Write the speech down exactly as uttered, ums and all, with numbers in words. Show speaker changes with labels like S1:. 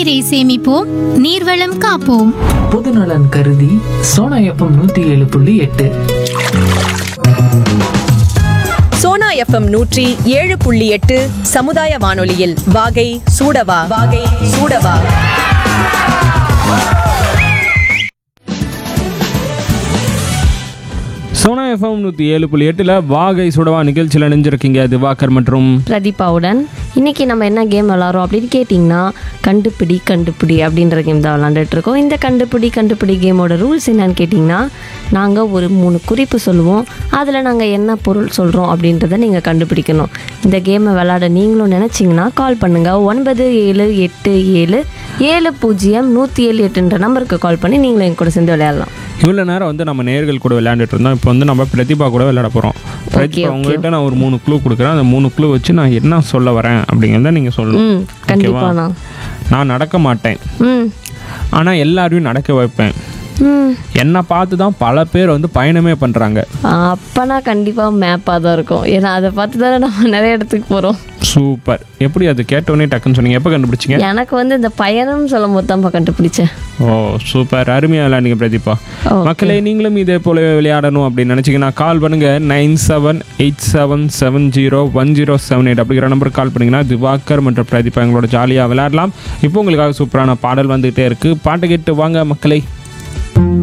S1: நீரை சேமிப்போம், நீர்வளம் காப்போம்.
S2: பொதுநலன் கருதி சோனா எஃப்எம் நூத்தி ஏழு புள்ளி எட்டு.
S3: சோனா எஃப்எம் நூற்றி ஏழு புள்ளி எட்டு சமுதாய வானொலியில் வாகை சூடவா வாகை சூடவா.
S4: சோனா எஃப்எம் நூற்றி ஏழு புள்ளி எட்டில் வாகை சுடவா நிகழ்ச்சியில் இணைஞ்சிருக்கீங்க திவாகர் மற்றும்
S5: பிரதீபாவுடன். இன்றைக்கி நம்ம என்ன கேம் விளாட்றோம் அப்படின்னு கேட்டிங்கன்னா, கண்டுபிடி கண்டுபிடி அப்படின்ற கேம் தான் விளாண்டுட்ருக்கோம். இந்த கண்டுபிடி கண்டுபிடி கேமோட ரூல்ஸ் என்னன்னு கேட்டிங்கன்னா, நாங்கள் ஒரு மூணு குறிப்பு சொல்லுவோம், அதில் நாங்கள் என்ன பொருள் சொல்கிறோம் அப்படின்றத நீங்கள் கண்டுபிடிக்கணும். இந்த கேமை விளாட நீங்களும் நினச்சிங்கன்னா கால் பண்ணுங்கள். ஒன்பது ஏழு எட்டு ஏழு ஏழு பூஜ்ஜியம் நூற்றி ஏழு எட்டுன்ற நம்பருக்கு கால் பண்ணி நீங்களும் என் கூட சேர்ந்து விளையாடலாம்.
S4: இவ்வளோ நேரம் வந்து நம்ம நேர்கள் கூட விளையாண்டுட்டு இருந்தோம். இப்போ வந்து நம்ம பிரதிபா கூட விளையாட போகிறோம். பிரதிபா உங்கள்கிட்ட நான் ஒரு மூணு க்ளூ கொடுக்குறேன். அந்த மூணு க்ளூ வச்சு நான் என்ன சொல்ல வரேன் அப்படிங்கிறத நீங்கள் சொல்லணும்.
S5: கண்டிப்பா.
S4: நான் நடக்க மாட்டேன்,
S5: ம்
S4: ஆனால் எல்லாரையும் நடக்க வைப்பேன்.
S5: ம்
S4: என்னை பார்த்து தான் பல பேர் வந்து பயணமே பண்ணுறாங்க.
S5: அப்போனா கண்டிப்பாக மேப்பாக தான் இருக்கும். ஏன்னா அதை பார்த்து தானே நம்ம நிறைய இடத்துக்கு போகிறோம்.
S4: சூப்பர். எப்படி அது கேட்டோன்னே டக்குன்னு சொன்னீங்க? எப்போ கண்டுபிடிச்சிங்க?
S5: எனக்கு வந்து இந்த பயணம் சொல்லும் போது தான் கண்டுபிடிச்சேன்.
S4: ஓ சூப்பர், அருமையாக விளையாடுங்க பிரதீபா. மக்களே, நீங்களும் இதே போல விளையாடணும் அப்படின்னு நினச்சிங்கன்னா கால் பண்ணுங்கள். Nine seven eight seven seven zero one zero seven eight அப்படிங்கிற நம்பருக்கு கால் பண்ணிங்கன்னா திவாகர் மற்றும் பிரதீபா எங்களோட ஜாலியாக விளையாடலாம். இப்போ உங்களுக்காக சூப்பரான பாடல் வந்துகிட்டே இருக்குது. பாட்டு கேட்டு வாங்க மக்களே.